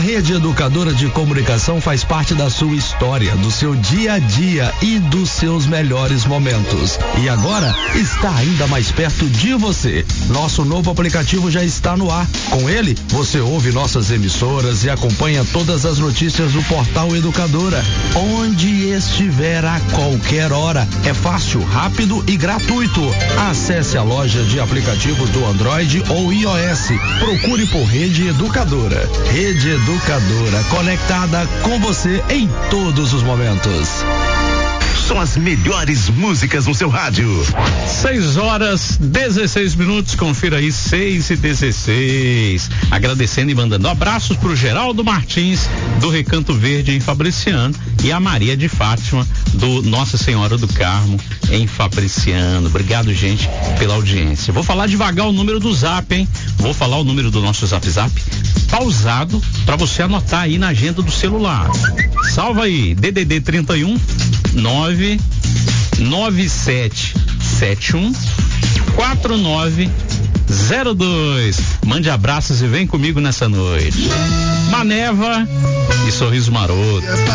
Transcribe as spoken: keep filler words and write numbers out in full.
Rede Educadora de Comunicação faz parte da sua história, do seu dia a dia e dos seus melhores momentos. E agora está ainda mais perto de você. Nosso novo aplicativo já está no ar. Com ele, você ouve nossas emissoras e acompanha todas as notícias do Portal Educadora, onde estiver a qualquer hora. É fácil, rápido e gratuito. Acesse a loja de aplicativos do Android ou iOS. Procure por Rede Educadora. Rede Educadora, conectada com você em todos os momentos. São as melhores músicas no seu rádio. seis horas, dezesseis minutos, confira aí, seis e dezesseis. Agradecendo e mandando abraços pro Geraldo Martins, do Recanto Verde, em Fabriciano, e a Maria de Fátima, do Nossa Senhora do Carmo, em Fabriciano. Obrigado, gente, pela audiência. Vou falar devagar o número do Zap, hein? Vou falar o número do nosso Zap Zap, pausado, pra você anotar aí na agenda do celular. Salva aí, D D D trinta e um, nove nove sete sete um quatro nove zero dois. Mande abraços e vem comigo nessa noite. Maneva e Sorriso Maroto.